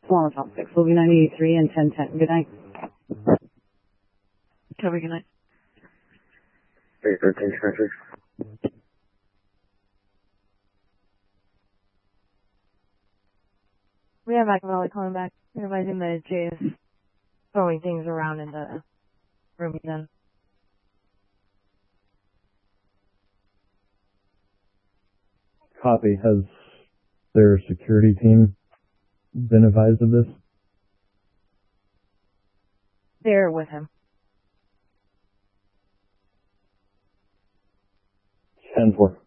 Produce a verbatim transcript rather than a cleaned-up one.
Small top six will be ninety-eight three and ten ten. Good night. Copy, good night. eight thirteen, six. We have Active Valley calling back, advising that Jay is throwing things around in the room he's in. Copy. Has their security team been advised of this? They're with him. ten four.